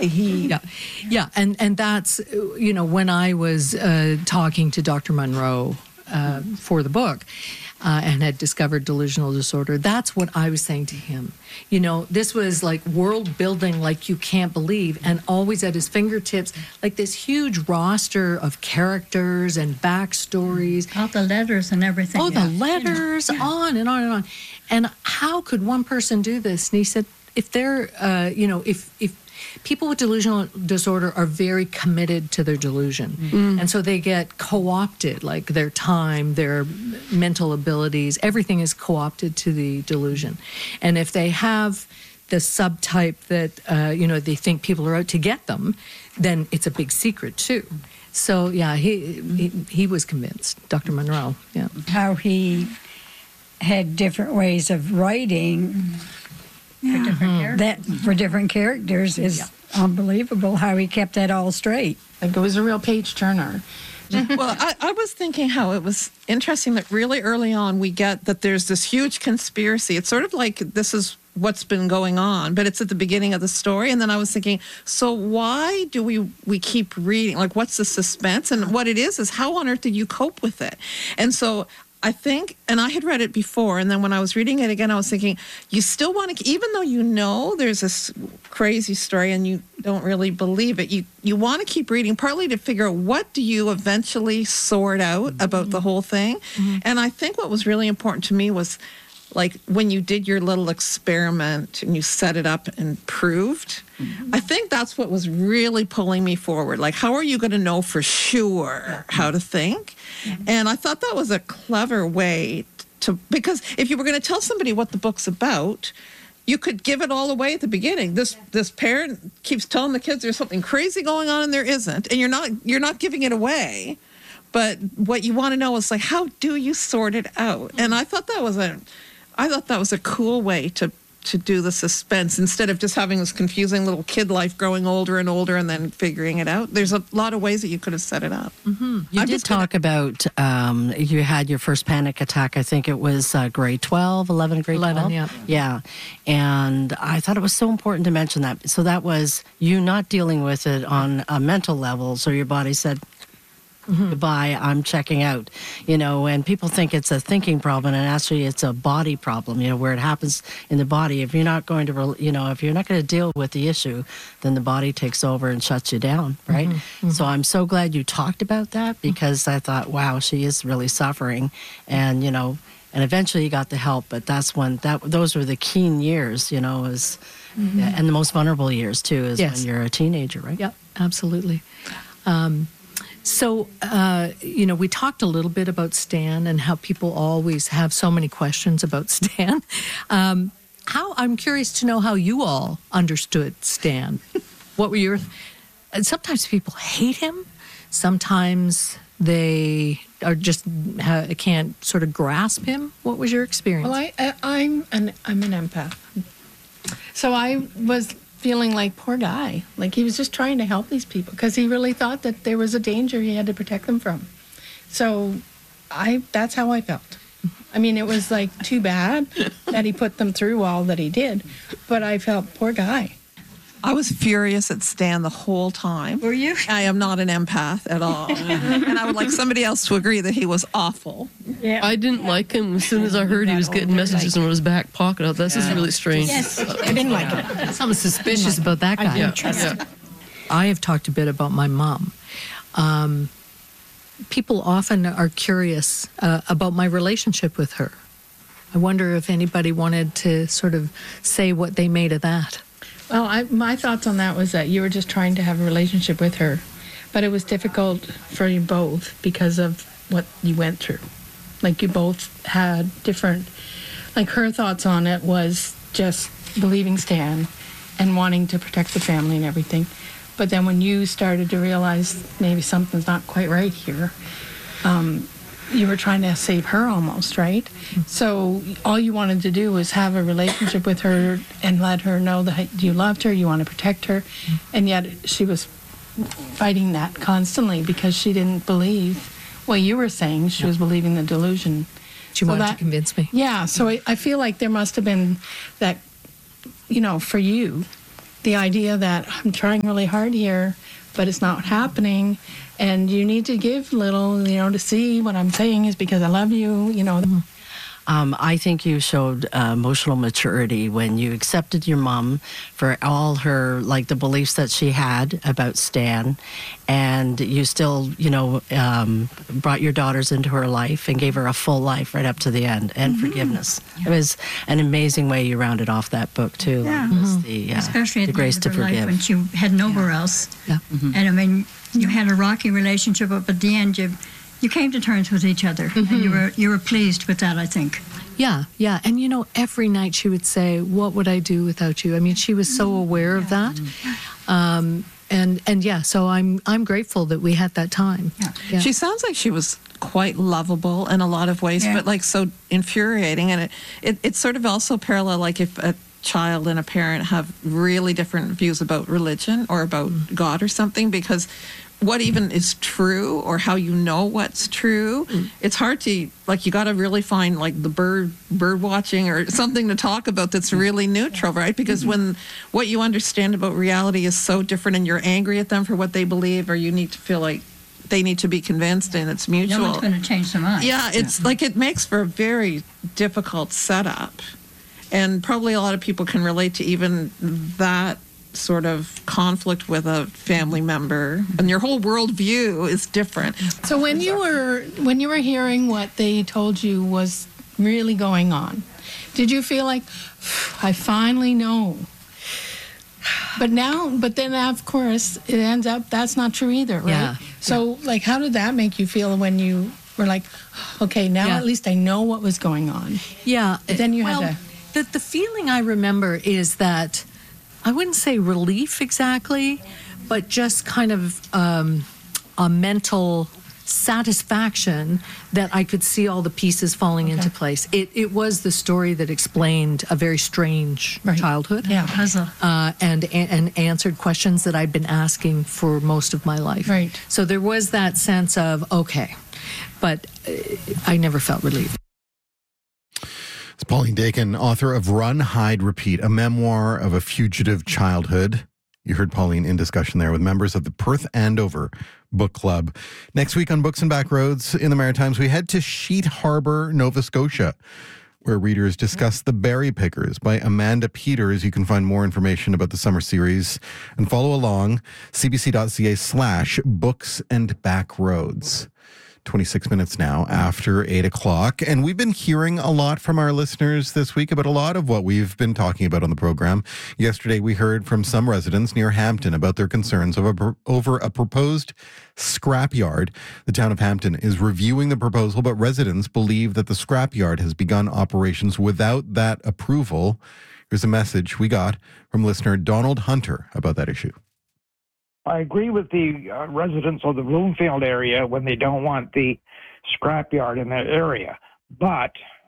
Yeah, and that's, when I was talking to Dr. Monroe for the book and had discovered delusional disorder, that's what I was saying to him. This was like world building like you can't believe, and always at his fingertips, like this huge roster of characters and backstories. All the letters and everything. Oh, the letters, on and on and on. And how could one person do this? And he said, if they're, if people with delusional disorder are very committed to their delusion. And so they get co-opted, like their time, their mental abilities, everything is co-opted to the delusion. And if they have the subtype that, they think people are out to get them, then it's a big secret too. So, yeah, he was convinced, Dr. Monroe, yeah. How he had different ways of writing for different characters is unbelievable how he kept that all straight. Like it was a real page turner. Well, I was thinking how it was interesting that really early on we get that there's this huge conspiracy. It's sort of like this is what's been going on, but it's at the beginning of the story. And then I was thinking, so why do we keep reading? Like, what's the suspense? And what it is how on earth did you cope with it? And so I think, and I had read it before, and then when I was reading it again, I was thinking, you still want to, even though there's this crazy story and you don't really believe it, you want to keep reading, partly to figure out what do you eventually sort out about the whole thing. And I think what was really important to me was, like, when you did your little experiment and you set it up and proved, I think that's what was really pulling me forward. Like, how are you going to know for sure how to think? And I thought that was a clever way because if you were going to tell somebody what the book's about, you could give it all away at the beginning. This parent keeps telling the kids there's something crazy going on and there isn't, and you're not giving it away. But what you want to know is, like, how do you sort it out? And I thought that was a cool way to do the suspense instead of just having this confusing little kid life growing older and older and then figuring it out. There's a lot of ways that you could have set it up. You did talk about you had your first panic attack. I think it was grade 12, 11, grade 12. 11, yeah. Yeah. And I thought it was so important to mention that. So that was you not dealing with it on a mental level. So your body said, goodbye, I'm checking out, and people think it's a thinking problem, and actually it's a body problem, where it happens in the body. If you're not going to, if you're not going to deal with the issue, then the body takes over and shuts you down, right? So I'm so glad you talked about that, because I thought, wow, she is really suffering, and, and eventually you got the help, but those were the keen years, and the most vulnerable years too, is when you're a teenager, right? Yep, absolutely. So, we talked a little bit about Stan and how people always have so many questions about Stan. I'm curious to know how you all understood Stan. What were your... Sometimes people hate him. Sometimes they are just can't sort of grasp him. What was your experience? Well, I'm an empath. So I was feeling like, poor guy, like he was just trying to help these people because he really thought that there was a danger he had to protect them from. So that's how I felt. I mean, it was like too bad that he put them through all that he did, but I felt, poor guy. I was furious at Stan the whole time. Were you? I am not an empath at all. And I would like somebody else to agree that he was awful. Yeah. I didn't like him as soon as I heard he was getting messages in his back pocket. Oh, this is really strange. Yes, I didn't like it. Something suspicious about that guy. I didn't trust him. I have talked a bit about my mom. People often are curious about my relationship with her. I wonder if anybody wanted to sort of say what they made of that. Well, my thoughts on that was that you were just trying to have a relationship with her, but it was difficult for you both because of what you went through. Like, you both had different, like, her thoughts on it was just believing Stan and wanting to protect the family and everything. But then when you started to realize maybe something's not quite right here, you were trying to save her almost, right? So all you wanted to do was have a relationship with her and let her know that you loved her, you want to protect her, and yet she was fighting that constantly because she didn't believe what you were saying. She was believing the delusion. She wanted to convince me. Yeah, so I feel like there must have been that, for you, the idea that I'm trying really hard here, but it's not happening, and you need to give little, to see what I'm saying is because I love you, I think you showed emotional maturity when you accepted your mom for all her, like the beliefs that she had about Stan, and you still, brought your daughters into her life and gave her a full life right up to the end, and forgiveness. It was an amazing way you rounded off that book too. Yeah. Especially at the the grace end to of her life forgive. when she had nowhere else. Yeah. And I mean, you had a rocky relationship, but at the end, you came to terms with each other, and you were pleased with that, I think. Yeah. And every night she would say, "What would I do without you?" I mean, she was so aware of that. So I'm grateful that we had that time. Yeah. She sounds like she was quite lovable in a lot of ways, but like so infuriating. And it's sort of also parallel, like if a child and a parent have really different views about religion or about God or something, because what even is true or how what's true, it's hard to, like, you got to really find like the bird watching or something to talk about that's really neutral, right? Because when what you understand about reality is so different and you're angry at them for what they believe, or you need to feel like they need to be convinced and it's mutual. No one's going to change their mind. Yeah, it's like it makes for a very difficult setup. And probably a lot of people can relate to even that sort of conflict with a family member, and your whole worldview is different. So when you were hearing what they told you was really going on, did you feel like, I finally know? But then of course it ends up that's not true either, right? Yeah. So like, how did that make you feel when you were like, okay, now at least I know what was going on? Yeah. But then you had the feeling I remember is that I wouldn't say relief exactly, but just kind of a mental satisfaction that I could see all the pieces falling into place. It was the story that explained a very strange childhood. Yeah, puzzle. And answered questions that I'd been asking for most of my life. Right. So there was that sense of, okay, but I never felt relieved. It's Pauline Dakin, author of Run, Hide, Repeat, a memoir of a fugitive childhood. You heard Pauline in discussion there with members of the Perth Andover Book Club. Next week on Books and Backroads in the Maritimes, we head to Sheet Harbour, Nova Scotia, where readers discuss The Berry Pickers by Amanda Peters. You can find more information about the summer series and follow along cbc.ca/books and backroads. 26 minutes now after 8 o'clock. And we've been hearing a lot from our listeners this week about a lot of what we've been talking about on the program. Yesterday, we heard from some residents near Hampton about their concerns over a proposed scrapyard. The town of Hampton is reviewing the proposal, but residents believe that the scrapyard has begun operations without that approval. Here's a message we got from listener Donald Hunter about that issue. I agree with the residents of the Bloomfield area when they don't want the scrapyard in that area. But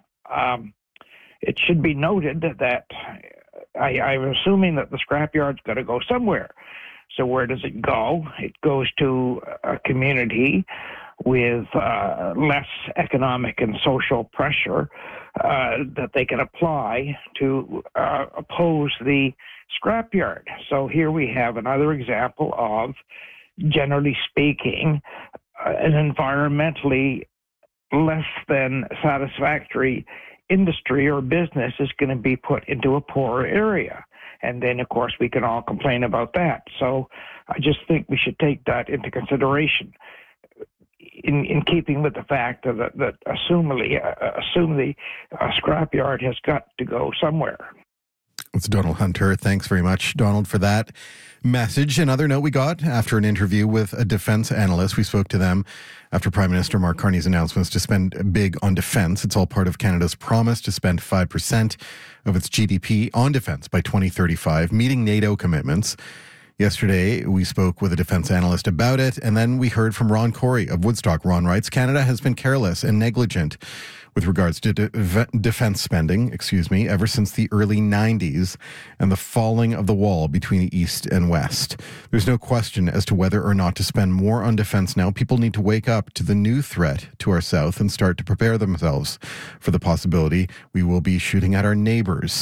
it should be noted that I'm assuming that the scrapyard's got to go somewhere. So where does it go? It goes to a community with less economic and social pressure that they can apply to oppose the scrapyard. So here we have another example of, generally speaking, an environmentally less than satisfactory industry or business is going to be put into a poorer area. And then, of course, we can all complain about that. So I just think we should take that into consideration in keeping with the fact that assume the scrapyard has got to go somewhere. It's Donald Hunter. Thanks very much, Donald, for that message. Another note we got after an interview with a defense analyst. We spoke to them after Prime Minister Mark Carney's announcements to spend big on defense. It's all part of Canada's promise to spend 5% of its GDP on defense by 2035, meeting NATO commitments. Yesterday, we spoke with a defense analyst about it, and then we heard from Ron Corey of Woodstock. Ron writes, Canada has been careless and negligent with regards to defense spending, ever since the early 90s and the falling of the wall between the East and West. There's no question as to whether or not to spend more on defense now. People need to wake up to the new threat to our south and start to prepare themselves for the possibility we will be shooting at our neighbors.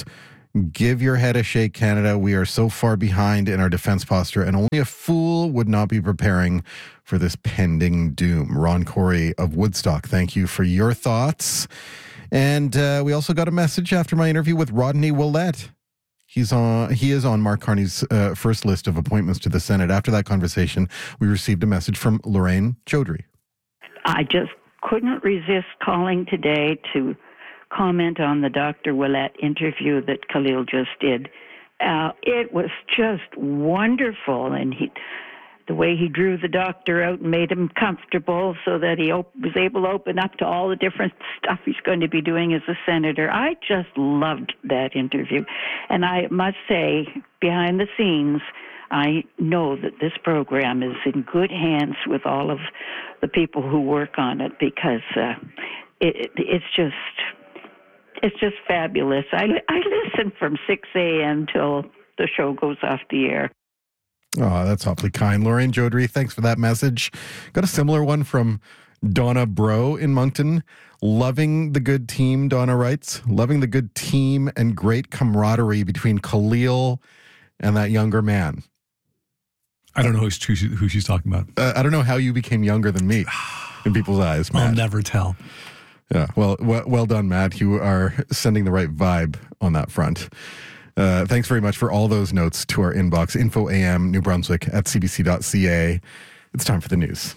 Give your head a shake, Canada. We are so far behind in our defense posture, and only a fool would not be preparing for this pending doom. Ron Corey of Woodstock, thank you for your thoughts. And we also got a message after my interview with Rodney Willett. He is on Mark Carney's first list of appointments to the Senate. After that conversation, we received a message from Lorraine Chaudhry. I just couldn't resist calling today to comment on the Dr. Willett interview that Khalil just did. It was just wonderful, and the way he drew the doctor out and made him comfortable so that he was able to open up to all the different stuff he's going to be doing as a senator. I just loved that interview. And I must say, behind the scenes, I know that this program is in good hands with all of the people who work on it, because it's just fabulous. I listen from 6 a.m. till the show goes off the air. Oh, that's awfully kind. Lorraine Chaudhry, thanks for that message. Got a similar one from Donna Bro in Moncton. Loving the good team, Donna writes. Loving the good team and great camaraderie between Khalil and that younger man. I don't know who she's talking about. I don't know how you became younger than me in people's eyes, Matt. I'll never tell. Yeah, well done, Matt. You are sending the right vibe on that front. Thanks very much for all those notes to our inbox, InfoAM New Brunswick at cbc.ca. It's time for the news.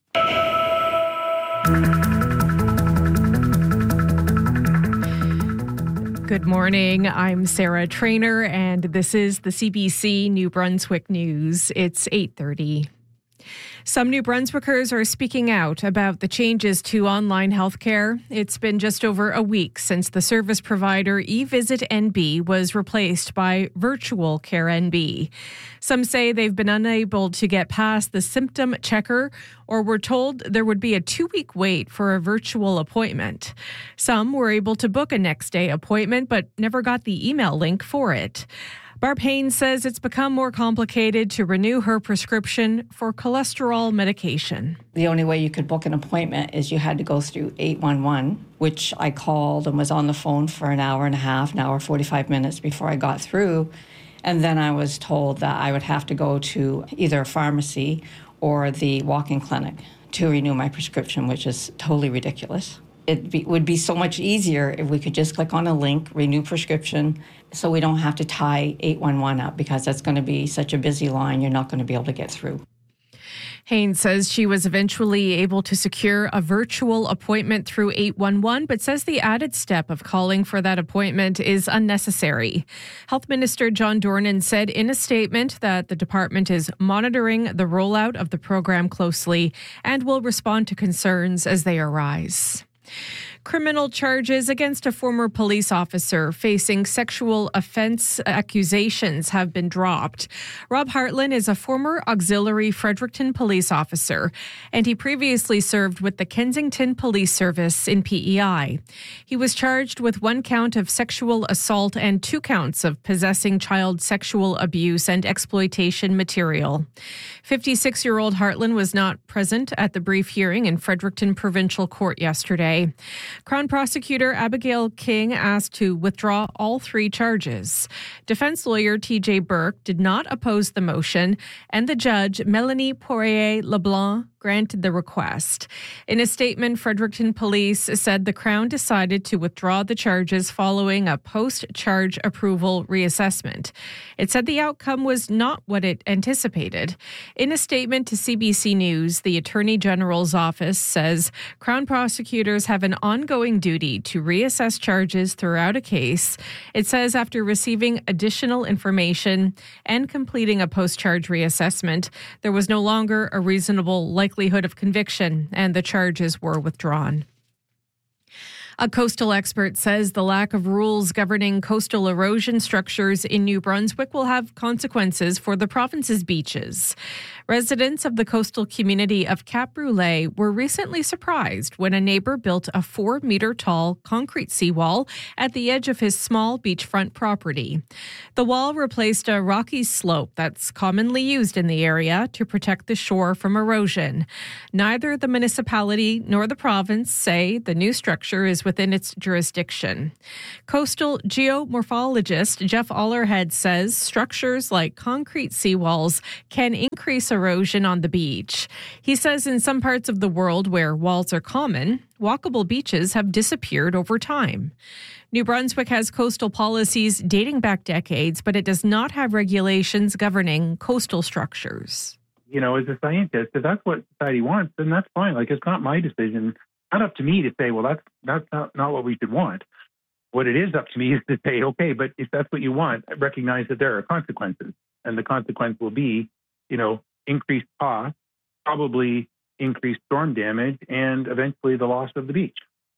Good morning. I'm Sarah Trainer, and this is the CBC New Brunswick News. It's 8:30. Some New Brunswickers are speaking out about the changes to online healthcare. It's been just over a week since the service provider eVisit NB was replaced by Virtual Care NB. Some say they've been unable to get past the symptom checker, or were told there would be a 2-week wait for a virtual appointment. Some were able to book a next day appointment but never got the email link for it. Barb Haynes says it's become more complicated to renew her prescription for cholesterol medication. The only way you could book an appointment is you had to go through 811, which I called and was on the phone for an hour and a half, an hour 45 minutes before I got through. And then I was told that I would have to go to either a pharmacy or the walk-in clinic to renew my prescription, which is totally ridiculous. It would be so much easier if we could just click on a link, renew prescription, so we don't have to tie 811 up, because that's going to be such a busy line, you're not going to be able to get through. Haynes says she was eventually able to secure a virtual appointment through 811, but says the added step of calling for that appointment is unnecessary. Health Minister John Dornan said in a statement that the department is monitoring the rollout of the program closely and will respond to concerns as they arise. Criminal charges against a former police officer facing sexual offense accusations have been dropped. Rob Hartland is a former auxiliary Fredericton police officer, and he previously served with the Kensington Police Service in PEI. He was charged with 1 count of sexual assault and 2 counts of possessing child sexual abuse and exploitation material. 56-year-old Hartland was not present at the brief hearing in Fredericton Provincial Court yesterday. Crown Prosecutor Abigail King asked to withdraw all 3 charges. Defense lawyer TJ Burke did not oppose the motion, and the judge, Melanie Poirier-Leblanc, granted the request. In a statement, Fredericton Police said the Crown decided to withdraw the charges following a post-charge approval reassessment. It said the outcome was not what it anticipated. In a statement to CBC News, the Attorney General's office says Crown prosecutors have an ongoing duty to reassess charges throughout a case. It says after receiving additional information and completing a post-charge reassessment, there was no longer a reasonable likelihood of conviction, and the charges were withdrawn. A coastal expert says the lack of rules governing coastal erosion structures in New Brunswick will have consequences for the province's beaches. Residents of the coastal community of Cap Brûlé were recently surprised when a neighbor built a 4-meter-tall concrete seawall at the edge of his small beachfront property. The wall replaced a rocky slope that's commonly used in the area to protect the shore from erosion. Neither the municipality nor the province say the new structure is within its jurisdiction. Coastal geomorphologist Jeff Allerhead says structures like concrete seawalls can increase erosion on the beach. He says in some parts of the world where walls are common, walkable beaches have disappeared over time. New Brunswick has coastal policies dating back decades, but it does not have regulations governing coastal structures. You know, as a scientist, if that's what society wants, then that's fine. Like, it's not my decision. Not up to me to say, well, that's not what we should want. What it is up to me is to say, okay, but if that's what you want, recognize that there are consequences. And the consequence will be, you know, increased cost, probably increased storm damage, and eventually the loss of the beach.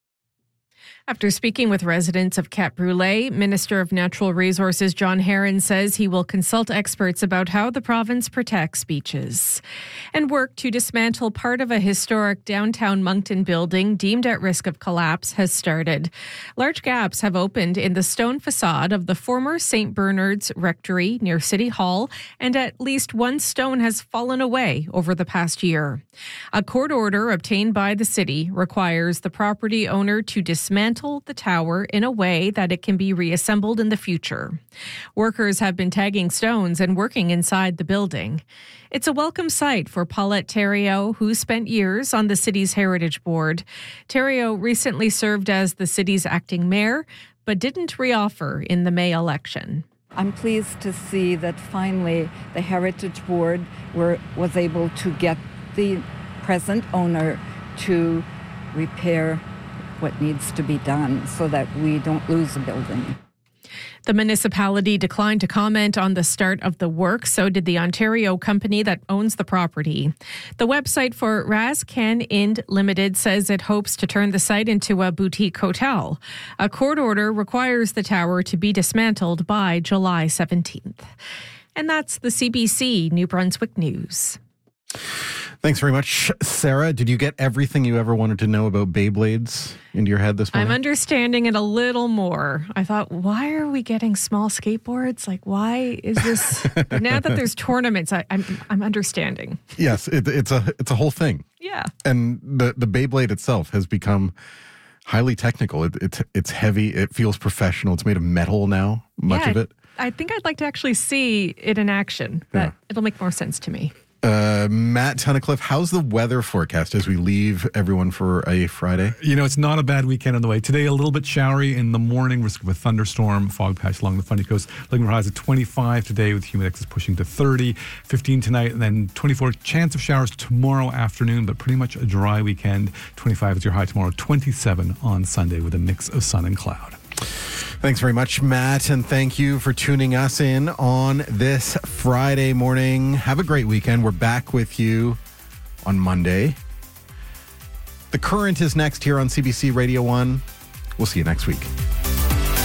After speaking with residents of Cap Brûlé, Minister of Natural Resources John Herron says he will consult experts about how the province protects beaches. And work to dismantle part of a historic downtown Moncton building deemed at risk of collapse has started. Large gaps have opened in the stone facade of the former St. Bernard's Rectory near City Hall, and at least one stone has fallen away over the past year. A court order obtained by the city requires the property owner to dismantle the tower in a way that it can be reassembled in the future. Workers have been tagging stones and working inside the building. It's a welcome sight for Paulette Thériault, who spent years on the city's Heritage Board. Thériault recently served as the city's acting mayor, but didn't reoffer in the May election. I'm pleased to see that finally the Heritage Board was able to get the present owner to repair what needs to be done so that we don't lose the building. The municipality declined to comment on the start of the work, so did the Ontario company that owns the property. The website for Ras Can Ind Limited says it hopes to turn the site into a boutique hotel. A court order requires the tower to be dismantled by July 17th. And that's the CBC New Brunswick News. Thanks very much, Sarah. Did you get everything you ever wanted to know about Beyblades into your head this morning? I'm understanding it a little more. I thought, why are we getting small skateboards? Like, why is this? Now that there's tournaments, I'm understanding. Yes, it's a whole thing. Yeah. And the Beyblade itself has become highly technical. It's heavy. It feels professional. It's made of metal now, much of it. I think I'd like to actually see it in action. It'll make more sense to me. Matt Tunnicliffe, how's the weather forecast as we leave everyone for a Friday? You know, it's not a bad weekend on the way. Today, a little bit showery in the morning, risk of a thunderstorm, fog patch along the Fundy Coast. Looking for highs at 25 today with humid index pushing to 30, 15 tonight, and then 24. Chance of showers tomorrow afternoon, but pretty much a dry weekend. 25 is your high tomorrow, 27 on Sunday with a mix of sun and cloud. Thanks very much, Matt, and thank you for tuning us in on this Friday morning. Have a great weekend. We're back with you on Monday. The Current is next here on CBC Radio 1. We'll see you next week.